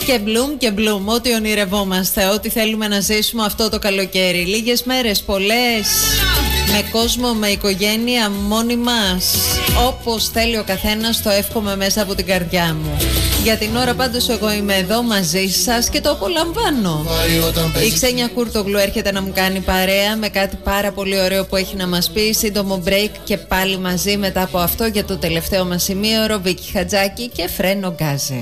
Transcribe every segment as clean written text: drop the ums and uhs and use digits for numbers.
Και μπλουμ, ό,τι ονειρευόμαστε, ό,τι θέλουμε να ζήσουμε αυτό το καλοκαίρι. Λίγες μέρες, πολλές, με κόσμο, με οικογένεια, μόνοι μας. Όπως θέλει ο καθένας, το εύχομαι μέσα από την καρδιά μου. Για την ώρα πάντως εγώ είμαι εδώ μαζί σας και το απολαμβάνω. Η Ξένια Κούρτογλου έρχεται να μου κάνει παρέα με κάτι πάρα πολύ ωραίο που έχει να μας πει. Σύντομο break και πάλι μαζί μετά από αυτό για το τελευταίο μας σημείωρο. Βίκη Χατζάκη και Φρένο Γκάζι.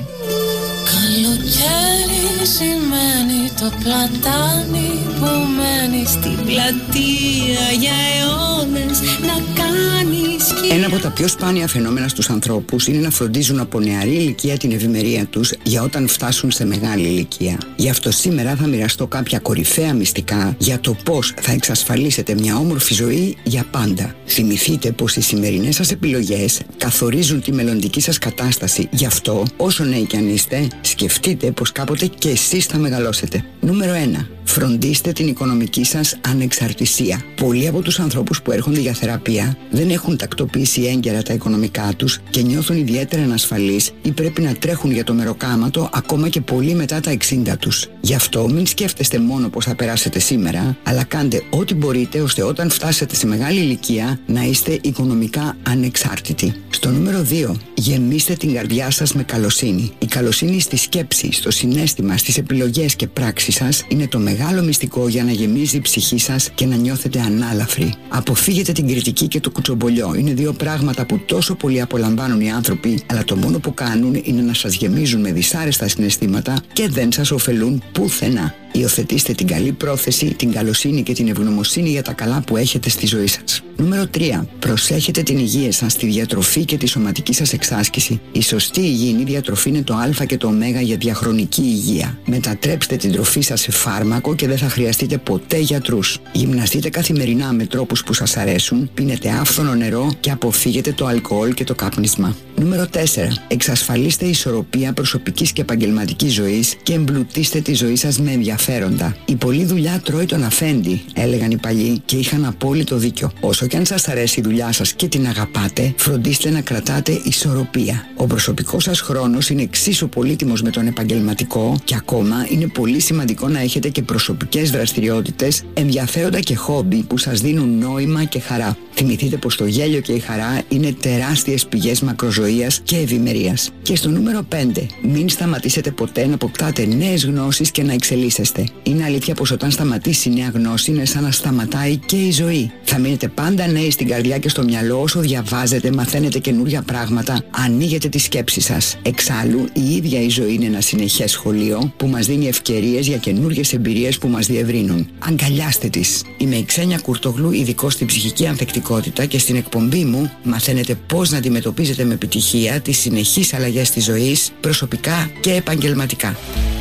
Καλοκαίρι σημαίνει το πλατάνι που μένει στην πλατεία για αιώνες να κάνει σκιά. Ένα από τα πιο σπάνια φαινόμενα στους ανθρώπους είναι να φροντίζουν από νεαρή ηλικία την ευημερία τους για όταν φτάσουν σε μεγάλη ηλικία. Γι' αυτό σήμερα θα μοιραστώ κάποια κορυφαία μυστικά για το πώς θα εξασφαλίσετε μια όμορφη ζωή για πάντα. Θυμηθείτε πως οι σημερινές σας επιλογές καθορίζουν τη μελλοντική σας κατάσταση. Γι' αυτό, όσο νέοι κι αν είστε, σκεφτείτε πως κάποτε και εσείς θα μεγαλώσετε. Νούμερο 1. Φροντίστε την οικονομική σας ανεξαρτησία. Πολλοί από τους ανθρώπους που έρχονται για θεραπεία δεν έχουν τακτοποιήσει έγκαιρα τα οικονομικά τους και νιώθουν ιδιαίτερα ανασφαλείς ή πρέπει να τρέχουν για το μεροκάματο ακόμα και πολύ μετά τα 60 τους. Γι' αυτό μην σκέφτεστε μόνο πως θα περάσετε σήμερα, αλλά κάντε ό,τι μπορείτε ώστε όταν φτάσετε σε μεγάλη ηλικία να είστε οικονομικά ανεξάρτητοι. Στο νούμερο 2. Γεμίστε την καρδιά σας με καλοσύνη. Η καλοσύνη στη σκέψη, στο συναίσθημα, στις επιλογές και πράξεις σας είναι το μεγάλο μυστικό για να γεμίζει η ψυχή σας και να νιώθετε ανάλαφροι. Αποφύγετε την κριτική και το κουτσομπολιό. Είναι δύο πράγματα που τόσο πολύ απολαμβάνουν οι άνθρωποι, αλλά το μόνο που κάνουν είναι να σας γεμίζουν με δυσάρεστα συναισθήματα και δεν σας ωφελούν πουθενά. Υιοθετήστε την καλή πρόθεση, την καλοσύνη και την ευγνωμοσύνη για τα καλά που έχετε στη ζωή σας. Νούμερο 3. Προσέχετε την υγεία σας, τη διατροφή και τη σωματική σας εξάσκηση. Η σωστή υγιεινή διατροφή είναι το Α και το Ω για διαχρονική υγεία. Μετατρέψτε την τροφή σας σε φάρμακο και δεν θα χρειαστείτε ποτέ γιατρούς. Γυμναστείτε καθημερινά με τρόπους που σας αρέσουν, πίνετε άφθονο νερό και αποφύγετε το αλκοόλ και το κάπνισμα. Νούμερο 4. Εξασφαλίστε ισορροπία προσωπικής και επαγγελματικής ζωής και εμπλουτίστε τη ζωή σας με ενδιαφέροντα. Η πολλή δουλειά τρώει τον αφέντη, έλεγαν οι παλιοί και είχαν απόλυτο δίκιο. Όσο και αν σας αρέσει η δουλειά σας και την αγαπάτε, φροντίστε να κρατάτε ισορροπία. Ο προσωπικός σας χρόνος είναι εξίσου πολύτιμος με τον επαγγελματικό και ακόμα είναι πολύ σημαντικό να έχετε και προσωπικές δραστηριότητες, ενδιαφέροντα και χόμπι που σας δίνουν νόημα και χαρά. Θυμηθείτε πως το γέλιο και η χαρά είναι τεράστιες πηγές μακροζωίας και ευημερίας. Και στο νούμερο 5. Μην σταματήσετε ποτέ να αποκτάτε νέες γνώσεις και να εξελίσσεστε. Είναι αλήθεια πως όταν σταματήσει η νέα γνώση είναι σαν να σταματάει και η ζωή. Θα μείνετε πάντα νέοι στην καρδιά και στο μυαλό όσο διαβάζετε, μαθαίνετε καινούργια πράγματα, ανοίγετε τη σκέψη σας. Εξάλλου, η ίδια η ζωή είναι ένα συνεχές σχολείο που μας δίνει ευκαιρίες για καινούργιες εμπειρίες που μας διευρύνουν. Αγκαλιάστε τις. Είμαι η Ξένια Κούρτογλου, ειδικός στην ψυχική ανθεκτικότητα και στην εκπομπή μου μαθαίνετε πώς να αντιμετωπίζετε με επιτυχία τις συνεχείς αλλαγές της ζωής, προσωπικά και επαγγελματικά.